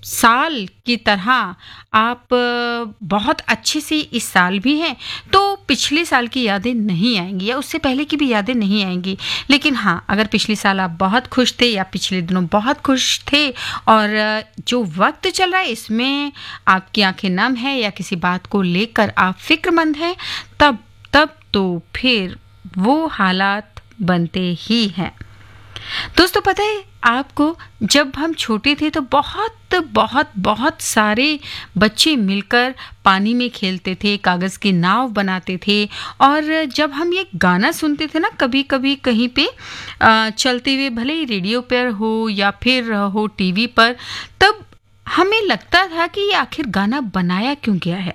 साल की तरह आप बहुत अच्छे से इस साल भी हैं, तो पिछले साल की यादें नहीं आएँगी या उससे पहले की भी यादें नहीं आएँगी। लेकिन हाँ, अगर पिछले साल आप बहुत खुश थे या पिछले दिनों बहुत खुश थे और जो वक़्त चल रहा है इसमें आपकी आँखें नम हैं या किसी बात को लेकर आप फ़िक्रमंद हैं, तब तो फिर वो हालात बनते ही हैं। दोस्तों पता है आपको, जब हम छोटे थे तो बहुत बहुत बहुत सारे बच्चे मिलकर पानी में खेलते थे, कागज़ की नाव बनाते थे। और जब हम ये गाना सुनते थे ना कभी कभी कहीं पे चलते हुए, भले ही रेडियो पर हो या फिर हो टीवी पर, तब हमें लगता था कि ये आखिर गाना बनाया क्यों गया है,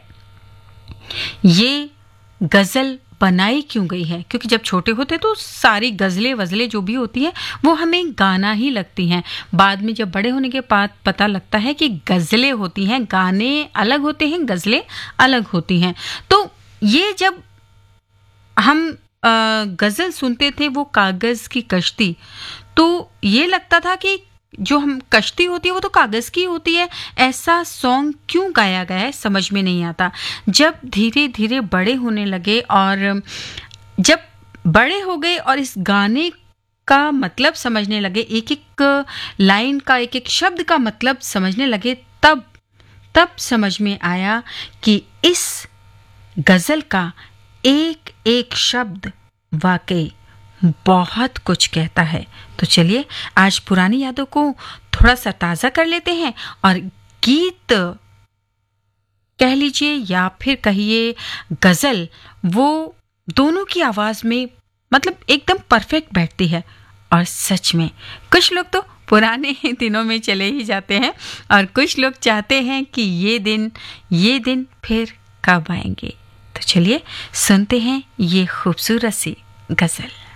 ये गज़ल बनाई क्यों गई है। क्योंकि जब छोटे होते तो सारी गज़लें वज़लें जो भी होती हैं वो हमें गाना ही लगती हैं। बाद में जब बड़े होने के बाद पता लगता है कि गज़लें होती हैं, गाने अलग होते हैं, गज़लें अलग होती हैं। तो ये जब हम गज़ल सुनते थे, वो कागज़ की कश्ती, तो ये लगता था कि जो हम कश्ती होती है वो तो कागज़ की होती है, ऐसा सॉन्ग क्यों गाया गया है समझ में नहीं आता। जब धीरे धीरे बड़े होने लगे और जब बड़े हो गए और इस गाने का मतलब समझने लगे, एक एक लाइन का, एक एक शब्द का मतलब समझने लगे, तब समझ में आया कि इस गज़ल का एक एक शब्द वाकई बहुत कुछ कहता है। तो चलिए आज पुरानी यादों को थोड़ा सा ताज़ा कर लेते हैं और गीत कह लीजिए या फिर कहिए गज़ल, वो दोनों की आवाज़ में मतलब एकदम परफेक्ट बैठती है। और सच में कुछ लोग तो पुराने दिनों में चले ही जाते हैं और कुछ लोग चाहते हैं कि ये दिन फिर कब आएंगे। तो चलिए सुनते हैं ये खूबसूरत सी गज़ल।